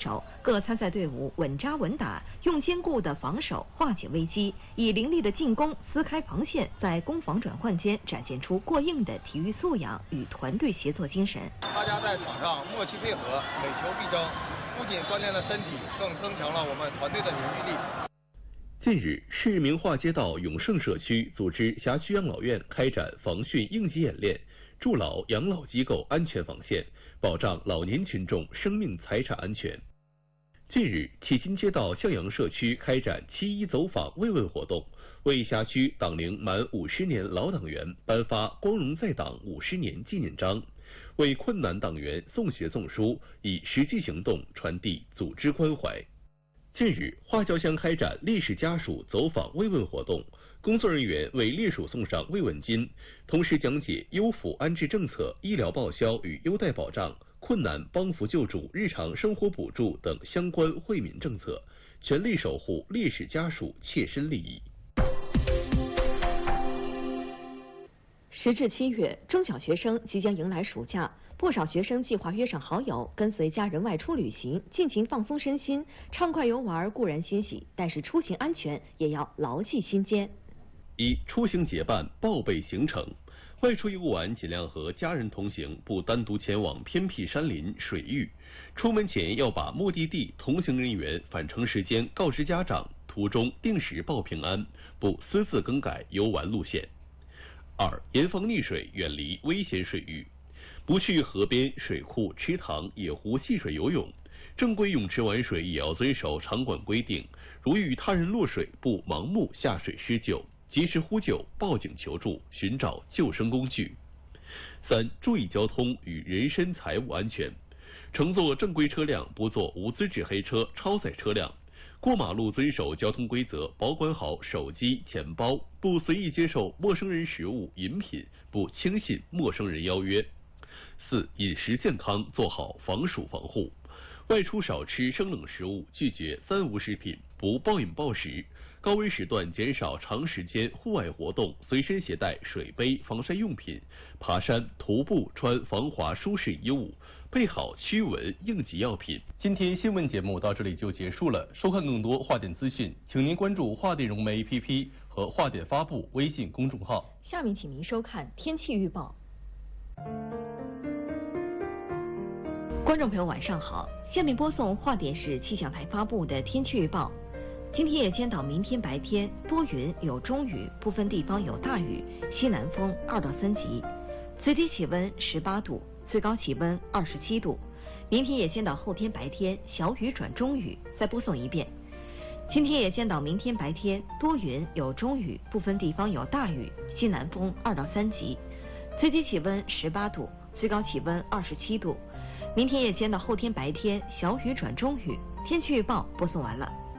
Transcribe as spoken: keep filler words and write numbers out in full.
手，各参赛队伍稳扎稳打，用坚固的防守化解危机，以凌厉的进攻撕开防线，在攻防转换间展现出过硬的体育素养与团队协作精神。 大家在场上默契配合，每球必争，不仅锻炼了身体，更增强了我们团队的凝聚力。 近日，市明化街道永盛社区组织辖区养老院开展防汛应急演练，筑牢养老机构安全防线，保障老年群众生命财产安全。近日，启新街道向阳社区开展七一走访慰问活动，为辖区党龄满五十年老党员颁发光荣在党五十年纪念章，为困难党员送血送书，以实际行动传递组织关怀。近日，华侨乡开展烈士家属走访慰问活动，工作人员为烈属送上慰问金，同时讲解优抚安置政策、医疗报销与优待保障、困难帮扶救助日常生活补助等相关惠民政策，全力守护烈士家属切身利益。 时至七月，中小学生即将迎来暑假，不少学生计划约上好友，跟随家人外出旅行，尽情放松身心。畅快游玩固然欣喜，但是出行安全也要牢记心间。 一、出行结伴，报备行程。外出游玩尽量和家人同行，不单独前往偏僻山林、水域。出门前要把目的地、同行人员、返程时间告知家长，途中定时报平安，不私自更改游玩路线。二、严防溺水，远离危险水域，不去河边、水库、池塘、野湖戏水游泳。正规泳池玩水也要遵守场馆规定，如遇他人落水，不盲目下水施救，及时呼救、报警求助，寻找救生工具。三、注意交通与人身财物安全，乘坐正规车辆，不坐无资质黑车、超载车辆。过马路遵守交通规则，保管好手机、钱包，不随意接受陌生人食物、饮品，不轻信陌生人邀约。四、饮食健康，做好防暑防护，外出少吃生冷食物，拒绝三无食品，不暴饮暴食。高危时段减少长时间户外活动，随身携带水杯、防晒用品。爬山、徒步穿防滑舒适衣物，备好驱蚊应急药品。今天新闻节目到这里就结束了，收看更多华电资讯，请您关注华电融媒 A P P 和华电发布微信公众号。 下面请您收看天气预报。观众朋友晚上好，下面播送华电市气象台发布的天气预报。今天夜间到明天白天多云有中雨，部分地方有大雨，西南风二到三级，最低气温十八度，最高气温二十七度。明天夜间到后天白天小雨转中雨。再播送一遍。今天夜间到明天白天多云有中雨，部分地方有大雨，西南风二到三级，最低气温十八度，最高气温二十七度。明天夜间到后天白天小雨转中雨。天气预报播送完了。